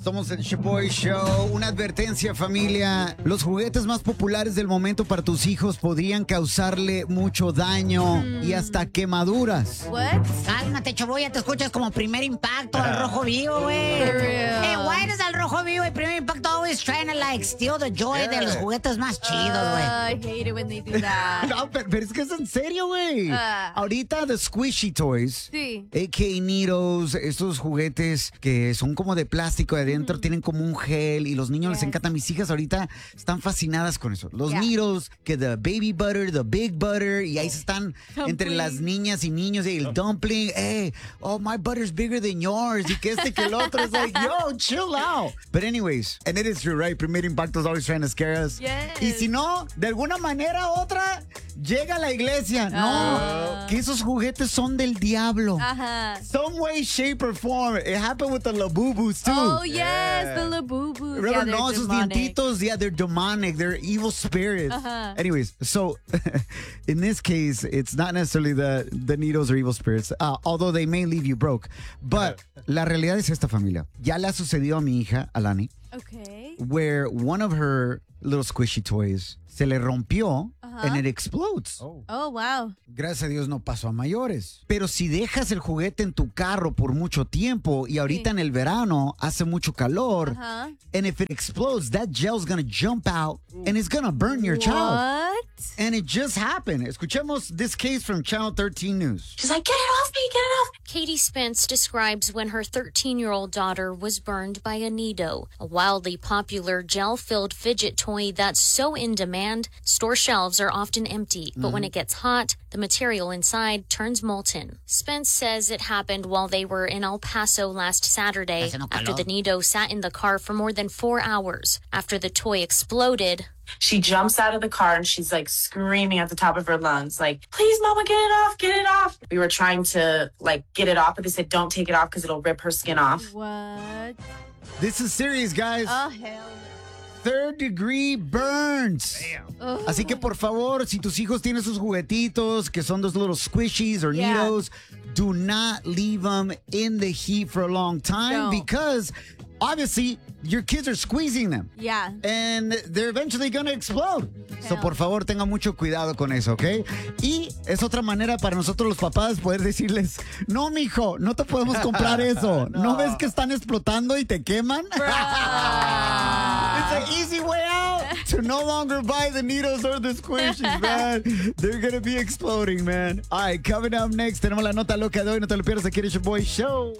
Somos el Shaboy Show. Una advertencia, familia. Los juguetes más populares del momento para tus hijos podrían causarle mucho daño y hasta quemaduras. What? Cálmate, Chaboy, ya te escuchas como Primer Impacto al Rojo Vivo, güey. For real. Hey, why does al Rojo Vivo y Primer Impacto always trying to like steal the joy de los juguetes más chidos, güey? I hate it when they do that. No, pero es que es en serio, güey. Ah. Ahorita, the squishy toys, Sí. a.k.a. Neatos, estos juguetes que son como de plástico de adentro, tienen como un gel y los niños les Yes. encanta. Mis hijas ahorita están fascinadas con eso. Los Yeah. Neatos, que the baby butter, the big butter, y ahí se están entre Dumpling. las niñas y niños, y el dumpling, hey, oh, my butter's bigger than yours, y que que el otro es like, yo, chill out. But anyways, and it is true, right? Primer Impacto is always trying to scare us. Yes. Y si no, de alguna manera u otra, llega a la iglesia. No, que esos juguetes son del diablo. Ajá. Some way, shape, or form. It happened with the Labubus, too. Oh, yes, the Labubus. Remember, Yeah, they're no, esos demonic. dientitos, yeah, they're demonic. They're evil spirits. Uh-huh. Anyways, so in this case, it's not necessarily the Neatos or evil spirits, although they may leave you broke. But la realidad es esta, familia. Ya le ha sucedido a mi hija, Alani, Okay. where one of her little squishy toys se le rompió and it explodes. Oh, wow. Gracias a Dios no pasó a mayores. Pero si dejas el juguete en tu carro por mucho tiempo y ahorita en el verano hace mucho calor, Ajá. and if it explodes, that gel's gonna jump out and it's gonna burn your child. What? And it just happened. Escuchemos this case from Channel 13 News. She's like, get it off me, get it off. Katie Spence describes when her 13-year-old daughter was burned by a Nido, a wildly popular gel-filled fidget toy that's so in demand, store shelves are often empty. But when it gets hot, the material inside turns molten. Spence says it happened while they were in El Paso last Saturday, Hace no after calor. the Nido sat in the car for more than 4 hours. After the toy exploded, She jumps out of the car and she's like screaming at the top of her lungs, like, please, mama, get it off, get it off. We were trying to like get it off, but they said, don't take it off because it'll rip her skin off. What? This is serious, guys. Oh, hell Third-degree burns. no. Así que por favor, si tus hijos tienen sus juguetitos, que son those little squishies or Yeah. Neatos, do not leave them in the heat for a long time No. because obviously your kids are squeezing them. Yeah. And they're eventually gonna explode. So, Hell. por favor, tengan mucho cuidado con eso, ¿ok? Y es otra manera para nosotros los papás poder decirles, no, mijo, no te podemos comprar eso. ¿No ves que están explotando y te queman? It's an easy way out to no longer buy the Neatos or the squishies, man. They're gonna be exploding, man. All right, coming up next, tenemos la nota loca de hoy. No te lo pierdas aquí en el Shaboy Show.